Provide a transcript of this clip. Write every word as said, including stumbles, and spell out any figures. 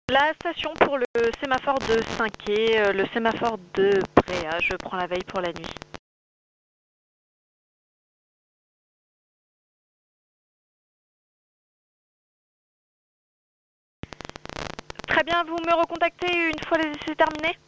La station pour le sémaphore de Cinqué, euh, le sémaphore de Bréa, je prends la veille pour la nuit. Très bien, vous me recontactez une fois les essais terminés?